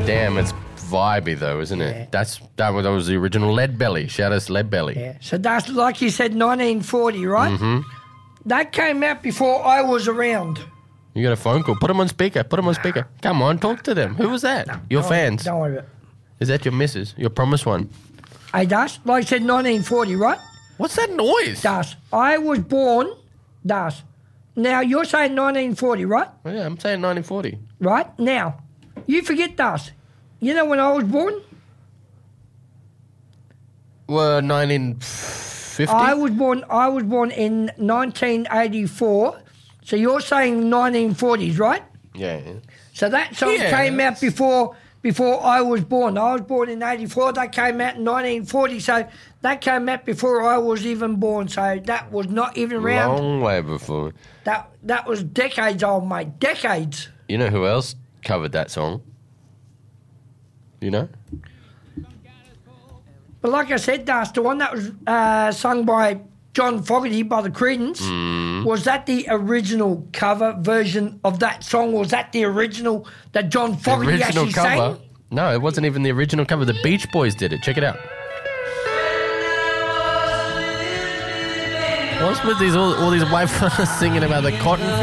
Damn, it's vibey though, isn't it? Yeah. That was the original Lead Belly. Shout out to Lead Belly. Yeah. So that's like you said, 1940, right? Mm-hmm. That came out before I was around. You got a phone call. Put them on speaker. Come on, talk to them. Who was that? Your fans. Don't worry about it. Is that your missus? Your promised one? Hey, Das, like I said, 1940, right? What's that noise? Das, I was born, Das. Now, you're saying 1940, right? Oh, yeah, I'm saying 1940. Right? Now, you forget, Das. You know when I was born? Well, 1950? I was born in 1984. So you're saying 1940s, right? Yeah. So that song came out before I was born. I was born in 84. That came out in 1940. So that came out before I was even born. So that was not even around. Long way before. That was decades old, mate. Decades. You know who else covered that song? You know? But like I said, that's the one that was sung by John Fogerty by the Creedence. Was that the original cover version of that song? Was that the original that John Fogerty actually sang? No, it wasn't even the original cover. The Beach Boys did it. Check it out. What's with all these white fellas singing about the cotton